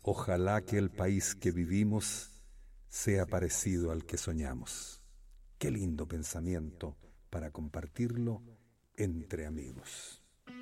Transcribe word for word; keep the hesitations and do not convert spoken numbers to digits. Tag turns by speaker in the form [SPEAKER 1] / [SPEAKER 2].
[SPEAKER 1] Ojalá que el país que vivimos sea parecido al que soñamos. Qué lindo pensamiento para compartirlo entre amigos.